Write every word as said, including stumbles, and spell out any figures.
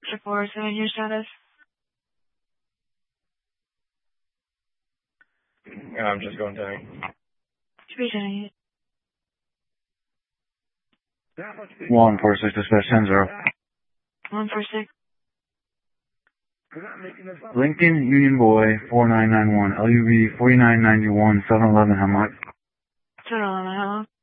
Check four seven, your status. I'm just going to. Three ten. One four six dispatch ten zero. One four six. Lincoln Union Boy four nine nine one L U V forty nine ninety one seven eleven. How much? Seven eleven. Hello.